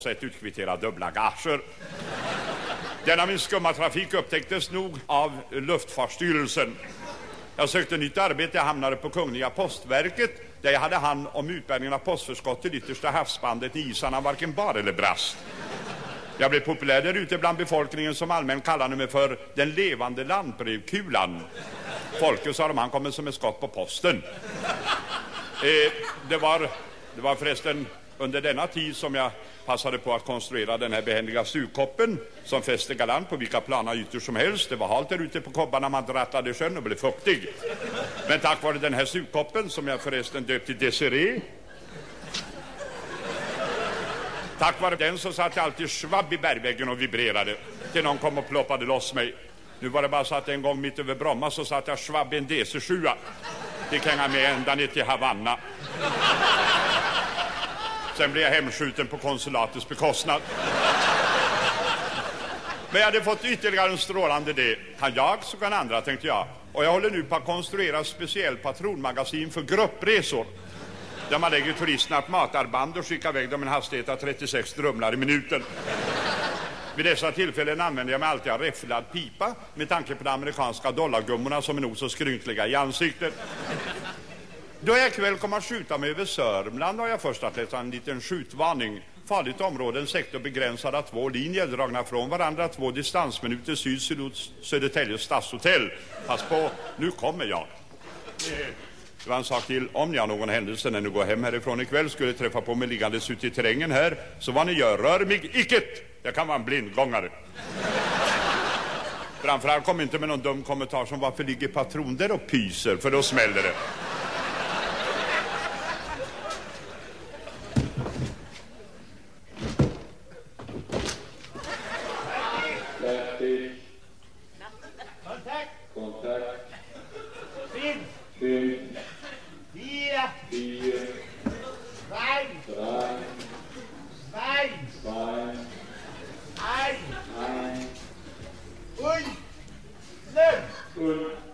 sätt utkvittera dubbla gager. Denna min skumma trafik upptäcktes nog av Luftfartsstyrelsen. Jag sökte nytt arbete, jag hamnade på Kungliga Postverket där jag hade hand om utbärningen av postförskott till yttersta havsbandet i isarna varken bar eller brast. Jag blev populär där ute bland befolkningen som allmänt kallade mig för den levande landbrevkulan. Folket sa de, han kommer som ett skott på posten. Det var förresten under denna tid som jag passade på att konstruera den här behändiga stugkoppen som fäste galant på vilka plana ytor som helst. Det var halt där ute på kobbarna, man drattade sjön och blev fuktig. Men tack vare den här stugkoppen, som jag förresten döpt till Desiree, tack vare den så satt jag alltid svabb i bergväggen och vibrerade till någon kom och ploppade loss mig. Nu var det bara så att en gång mitt över Bromma så satt jag svabb i en DC-7. Det hänga med ända ner till Havanna. Sen blev jag hemskjuten på konsulatets bekostnad. Men jag hade fått ytterligare en strålande idé. Kan jag så kan andra, tänkte jag. Och jag håller nu på att konstruera ett speciellt patronmagasin för gruppresor. Där man lägger turisterna på matarband och skickar iväg dem en hastighet av 36 drumlar i minuten. Vid dessa tillfällen använder jag mig alltid av räfflad pipa med tanke på de amerikanska dollargummorna som är nog så skrynkliga i ansiktet. Då jag ikväll kommer att skjuta mig över Sörmland har jag först att läsa en liten skjutvarning. Farligt område, en sektor begränsad av 2 linjer dragna från varandra, 2 distansminuter sydost Södertälje stadshotell. Pass på, nu kommer jag. Det var en sak till, om ni har någon händelse när ni går hem härifrån ikväll skulle träffa på mig liggandes ute i terrängen här, så vad ni gör, rör mig icket. Jag kan vara en blindgångare. Framförallt kom inte med någon dum kommentar som varför ligger patron där och pyser, för då smäller det. Kontakt. Finn. 4. 3. 2. 1. Ui. 0.